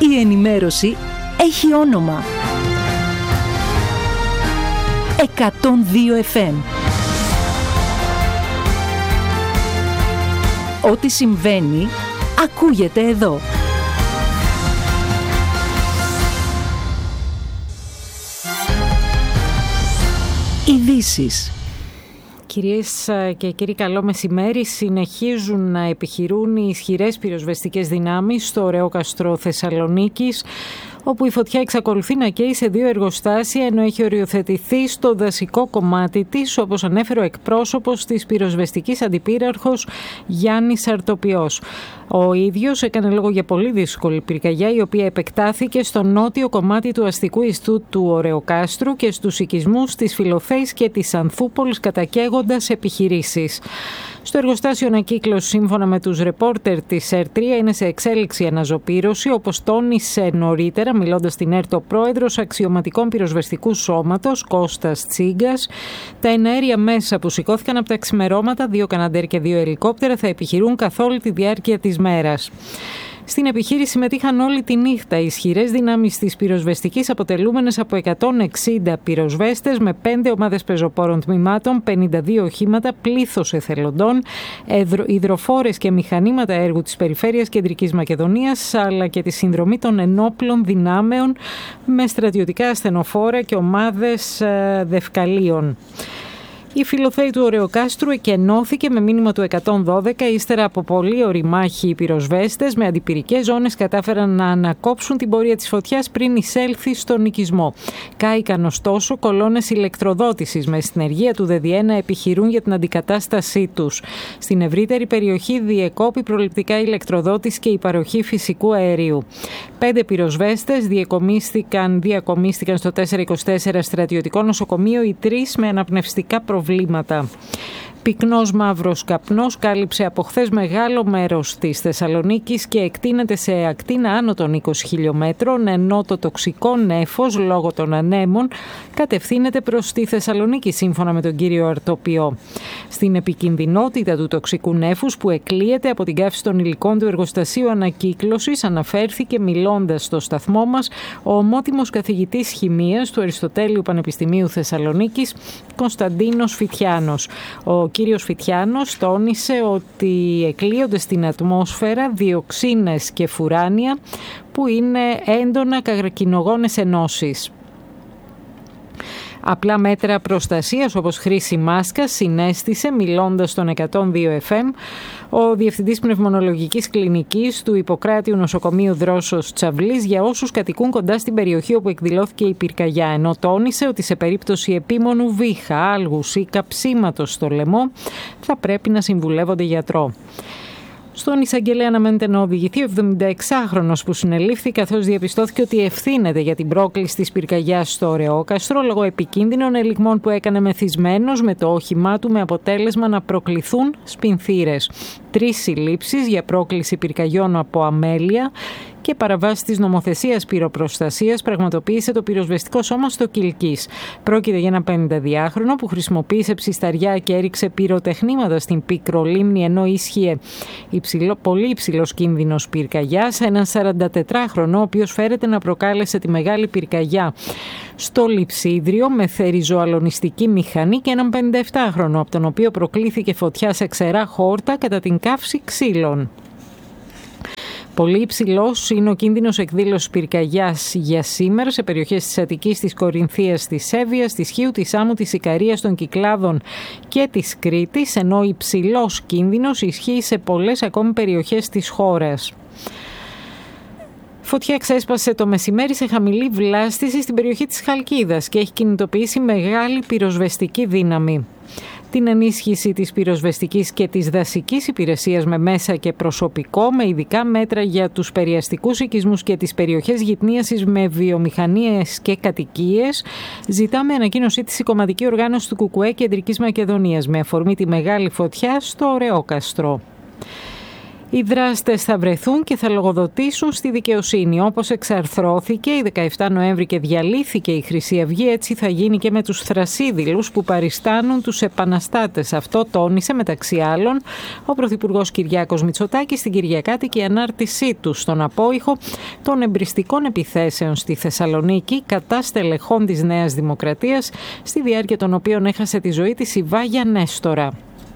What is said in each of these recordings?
Η ενημέρωση έχει όνομα. 102 FM. Ό,τι συμβαίνει, ακούγεται εδώ. Ειδήσεις. Κυρίες και κύριοι, καλό μεσημέρι. Συνεχίζουν να επιχειρούν οι ισχυρές πυροσβεστικές δυνάμεις στο Ωρεόκαστρο Θεσσαλονίκης, όπου η φωτιά εξακολουθεί να καίει σε 2 εργοστάσια, ενώ έχει οριοθετηθεί στο δασικό κομμάτι της, όπως ανέφερε ο εκπρόσωπος της πυροσβεστικής αντιπύραρχος Γιάννης Αρτοπιός. Ο ίδιος έκανε λόγο για πολύ δύσκολη πυρκαγιά, η οποία επεκτάθηκε στο νότιο κομμάτι του αστικού ιστού του Ωρεοκάστρου και στους οικισμούς της Φιλοθέης και της Ανθούπολης, κατακαίγοντας επιχειρήσεις. Στο εργοστάσιο ανακύκλωση, σύμφωνα με τους ρεπόρτερ της ΕΡΤ3, είναι σε εξέλιξη αναζωπήρωση, όπως τόνισε νωρίτερα, μιλώντας στην ΕΡΤ, ο πρόεδρος αξιωματικών πυροσβεστικού σώματος, Κώστας Τσίγκας. Τα εναέρια μέσα που σηκώθηκαν από τα ξημερώματα, 2 Καναντέρ και 2 ελικόπτερα, θα επιχειρούν καθ' όλη τη διάρκεια της μέρας. Στην επιχείρηση συμμετείχαν όλη τη νύχτα οι ισχυρές δυνάμεις της πυροσβεστικής, αποτελούμενες από 160 πυροσβέστες με 5 ομάδες πεζοπόρων τμήματων, 52 οχήματα, πλήθος εθελοντών, υδροφόρες και μηχανήματα έργου της Περιφέρειας Κεντρικής Μακεδονίας, αλλά και τη συνδρομή των ενόπλων δυνάμεων με στρατιωτικά ασθενοφόρα και ομάδες δευκαλίων. Η Φιλοθέη του Ωρεοκάστρου εκενώθηκε με μήνυμα του 112, ύστερα από πολλή ωριμάχη. Οι πυροσβέστες με αντιπυρικές ζώνες κατάφεραν να ανακόψουν την πορεία της φωτιάς πριν εισέλθει στον οικισμό. Κάηκαν ωστόσο κολόνες ηλεκτροδότησης με συνεργεία του ΔΔΕ να επιχειρούν για την αντικατάστασή τους. Στην ευρύτερη περιοχή διεκόπη προληπτικά ηλεκτροδότηση και η παροχή φυσικού αερίου. 5 πυροσβέστες διακομίστηκαν στο 424 στρατιωτικό νοσοκομείο, οι 3 με αναπνευστικά προβλήματα. Πυκνός μαύρος καπνός κάλυψε από χθες μεγάλο μέρος της Θεσσαλονίκης και εκτείνεται σε ακτίνα άνω των 20 χιλιόμετρων, ενώ το τοξικό νέφος, λόγω των ανέμων, κατευθύνεται προς τη Θεσσαλονίκη, σύμφωνα με τον κύριο Αρτοπιό. Στην επικινδυνότητα του τοξικού νέφους που εκλείεται από την καύση των υλικών του εργοστασίου ανακύκλωσης, αναφέρθηκε μιλώντας στο σταθμό μας ο ομότιμος καθηγητής χημείας του Αριστοτέλειου Πανεπιστημίου Θεσσαλονίκης, Κωνσταντίνος Φιτιάνος. Ο κύριος Φιτιάνος τόνισε ότι εκλείονται στην ατμόσφαιρα διοξίνες και φουράνια, που είναι έντονα καρκινογόνες ενώσεις. Απλά μέτρα προστασίας, όπως χρήση μάσκας, συνέστησε μιλώντας στον 102 FM ο Διευθυντής Πνευμονολογικής Κλινικής του Ιπποκράτειου Νοσοκομείου Δρόσος Τσαβλής για όσους κατοικούν κοντά στην περιοχή όπου εκδηλώθηκε η πυρκαγιά, ενώ τόνισε ότι σε περίπτωση επίμονου βήχα, άλγους ή καψίματος στο λαιμό θα πρέπει να συμβουλεύονται γιατρό. Στον εισαγγελέα αναμένεται να οδηγηθεί ο 76χρονος που συνελήφθη, καθώς διαπιστώθηκε ότι ευθύνεται για την πρόκληση της πυρκαγιάς στο Ωρεόκαστρο λόγω επικίνδυνων ελιγμών που έκανε μεθυσμένος με το όχημά του, με αποτέλεσμα να προκληθούν σπινθήρες. 3 συλλήψεις για πρόκληση πυρκαγιών από αμέλεια και παραβάση της νομοθεσίας πυροπροστασίας πραγματοποίησε το πυροσβεστικό σώμα στο Κιλκής. Πρόκειται για ένα 52χρονο που χρησιμοποίησε ψισταριά και έριξε πυροτεχνήματα στην Πικρολίμνη, ενώ ίσχυε πολύ υψηλός κίνδυνος πυρκαγιάς. Έναν 44χρονο, ο οποίος φέρεται να προκάλεσε τη μεγάλη πυρκαγιά στο Λειψίδριο με θεριζοαλωνιστική μηχανή, και έναν 57χρονο, από τον οποίο προκλήθηκε φωτιά σε ξερά χόρτα κατά την καύση ξύλων. Πολύ υψηλός είναι ο κίνδυνος εκδήλωσης πυρκαγιάς για σήμερα σε περιοχές της Αττικής, της Κορινθίας, της Εύβοιας, της Χίου, της Άμμου, της Ικαρίας, των Κυκλάδων και της Κρήτης, ενώ υψηλός κίνδυνος ισχύει σε πολλές ακόμη περιοχές της χώρας. Φωτιά ξέσπασε το μεσημέρι σε χαμηλή βλάστηση στην περιοχή της Χαλκίδας και έχει κινητοποιήσει μεγάλη πυροσβεστική δύναμη. Την ενίσχυση της πυροσβεστικής και της δασικής υπηρεσίας με μέσα και προσωπικό, με ειδικά μέτρα για τους περιαστικούς οικισμούς και τις περιοχές γυτνίασης με βιομηχανίες και κατοικίες, ζητάμε ανακοίνωσή της η κομματική οργάνωση του ΚΚΕ Κεντρικής Μακεδονίας με αφορμή τη μεγάλη φωτιά στο Ωρεόκαστρο. Οι δράστες θα βρεθούν και θα λογοδοτήσουν στη δικαιοσύνη. Όπως εξαρθρώθηκε η 17 Νοέμβρη και διαλύθηκε η Χρυσή Αυγή, έτσι θα γίνει και με τους θρασίδηλους που παριστάνουν τους επαναστάτες. Αυτό τόνισε μεταξύ άλλων ο Πρωθυπουργός Κυριάκος Μητσοτάκης στην Κυριακάτικη ανάρτησή του στον απόϊχο των εμπριστικών επιθέσεων στη Θεσσαλονίκη κατά στελεχών της Νέας Δημοκρατίας, στη διάρκεια των οποίων έχασε τη ζωή της η Βάγια Νέστορα.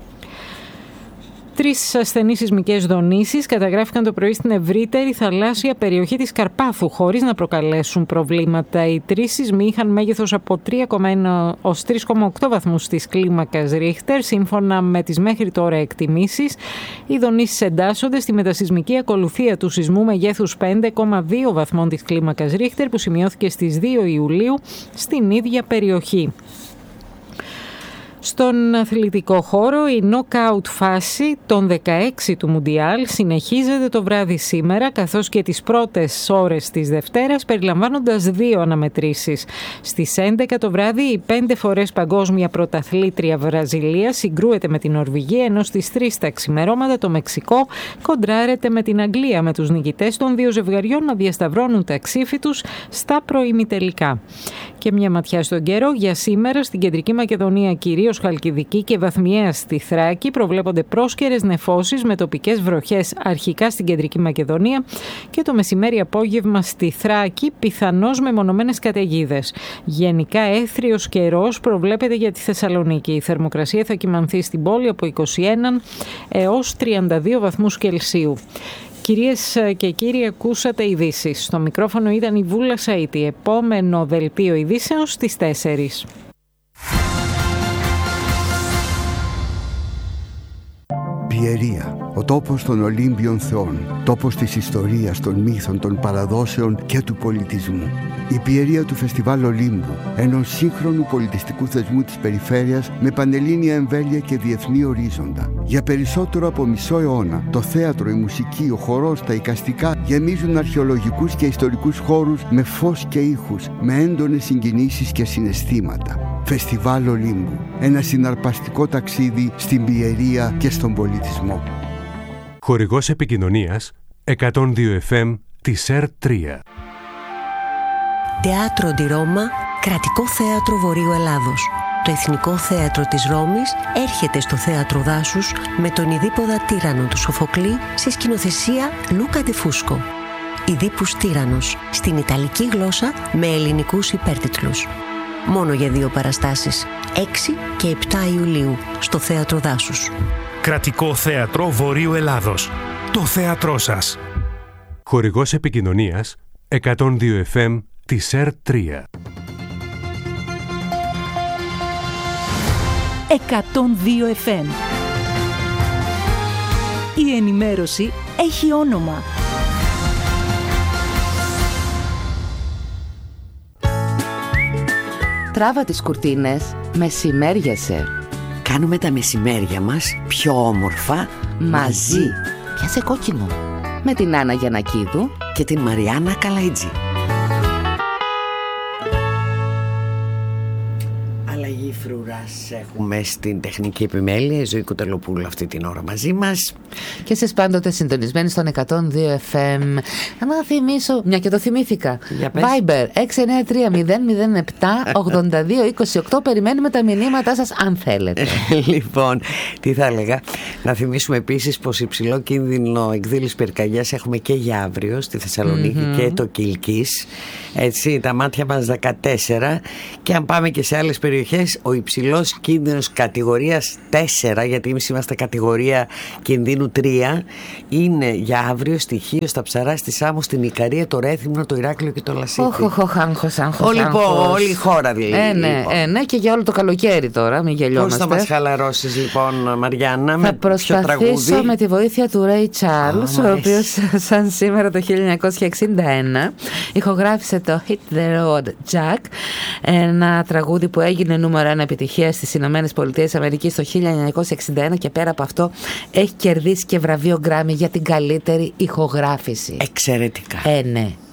3 ασθενείς σεισμικές δονήσεις καταγράφηκαν το πρωί στην ευρύτερη θαλάσσια περιοχή της Καρπάθου, χωρίς να προκαλέσουν προβλήματα. Οι 3 σεισμοί είχαν μέγεθος από 3,1 ως 3,8 βαθμούς της κλίμακας Ρίχτερ, σύμφωνα με τις μέχρι τώρα εκτιμήσεις. Οι δονήσεις εντάσσονται στη μετασεισμική ακολουθία του σεισμού μεγέθους 5,2 βαθμών της κλίμακας Ρίχτερ, που σημειώθηκε στις 2 Ιουλίου στην ίδια περιοχή. Στον αθλητικό χώρο, η νοκάουτ φάση των 16 του Μουντιάλ συνεχίζεται το βράδυ σήμερα, καθώς και τις πρώτες ώρες της Δευτέρας, περιλαμβάνοντας 2 αναμετρήσεις. Στις 11 το βράδυ, η 5 φορές παγκόσμια πρωταθλήτρια Βραζιλία συγκρούεται με την Νορβηγία, ενώ στις 3 τα ξημερώματα το Μεξικό κοντράρεται με την Αγγλία, με τους νικητές των 2 ζευγαριών να διασταυρώνουν τα ξύφη τους στα προημιτελικά. Και μια ματιά στον καιρό για σήμερα στην Κεντρική Μακεδονία, κυρίως Χαλκιδική και βαθμιαία στη Θράκη, προβλέπονται πρόσκαιρες νεφώσεις με τοπικές βροχές αρχικά στην Κεντρική Μακεδονία και το μεσημέρι-απόγευμα στη Θράκη, πιθανώς με μονομένες καταιγίδες. Γενικά έθριος καιρός προβλέπεται για τη Θεσσαλονίκη. Η θερμοκρασία θα κυμανθεί στην πόλη από 21 έως 32 βαθμούς Κελσίου. Κυρίες και κύριοι, ακούσατε ειδήσεις. Στο μικρόφωνο ήταν η Βούλα Σαΐτη. Επόμενο δελτίο ειδήσεων στις 4. Πιερία, ο τόπος των Ολύμπιων θεών, τόπος της ιστορίας, των μύθων, των παραδόσεων και του πολιτισμού. Η Πιερία του Φεστιβάλ Ολύμπου, ενός σύγχρονου πολιτιστικού θεσμού της περιφέρειας με πανελλήνια εμβέλεια και διεθνή ορίζοντα. Για περισσότερο από μισό αιώνα, το θέατρο, η μουσική, ο χορός, τα εικαστικά γεμίζουν αρχαιολογικούς και ιστορικούς χώρους με φως και ήχους, με έντονες συγκινήσεις και συναισθήματα. Φεστιβάλ Ολύμπου, ένα συναρπαστικό ταξίδι στην Πιερία και στον πολιτισμό. Χορηγός επικοινωνίας 102 FM της ΕΡΤ3. Teatro di Roma, κρατικό θέατρο Βορείου Ελλάδος. Το Εθνικό Θέατρο της Ρώμης έρχεται στο Θέατρο Δάσους με τον Ιδίπποδα Τύραννο του Σοφοκλή σε σκηνοθεσία Λούκα Ντεφούσκο. Ιδίππους Τύραννος, στην Ιταλική γλώσσα με ελληνικούς υπέρτιτλους. Μόνο για 2 παραστάσεις, 6 και 7 Ιουλίου, στο Θέατρο Δάσους. Κρατικό Θέατρο Βορείου Ελλάδος. Το θέατρό σας. Χορηγός επικοινωνίας 102 FM της ΕΡΤ3. 102 FM. Η ενημέρωση έχει όνομα. Τράβα τις κουρτίνες, μεσημέριασε. Κάνουμε τα μεσημέρια μας πιο όμορφα μαζί. Πιάσε κόκκινο. Με την Άννα Γιαννακίδου και την Μαριάννα Καλαϊτζή. Αλλαγή φρουράς έχουμε στην τεχνική επιμέλεια. Η Ζωή Κουτελοπούλου αυτή την ώρα μαζί μας. Και εσείς πάντοτε συντονισμένοι στον 102 FM. Να θυμίσω, μια και το θυμήθηκα. Viber 693-007-82-28. Περιμένουμε τα μηνύματά σας αν θέλετε. Λοιπόν, τι θα έλεγα. Να θυμίσουμε επίσης πως υψηλό κίνδυνο εκδήλωση πυρκαγιάς έχουμε και για αύριο στη Θεσσαλονίκη και το Κιλκής. Έτσι, τα μάτια μας 14. Και αν πάμε και σε άλλες περιοχές, ο υψηλός κίνδυνος κατηγορίας 4, γιατί εμείς είμαστε κατηγορία κινδύνου 3, είναι για αύριο στη Χίο, στα Ψαρά, στη Σάμο, στην Ικαρία, το Ρέθυμνο, το Ηράκλειο και το Λασίθι. Άγχος. Όλη η χώρα δηλαδή. Ναι, και για όλο το καλοκαίρι τώρα, μην γελιόμαστε. Πώς θα μας χαλαρώσεις λοιπόν, Μαριάννα, θα με ποιο τραγούδι? Θα προσπαθήσω με τη βοήθεια του Ray Charles, ο οποίος σαν σήμερα το 1961 ηχογράφησε το Hit the Road Jack, ένα τραγούδι που έγινε νούμερο 1 επιτυχία στις Ηνωμένες Πολιτείες Αμερικής το 1961 και πέρα από αυτό έχει κερδίσει και βραβείο Grammy για την καλύτερη ηχογράφηση. Εξαιρετικά. Ναι.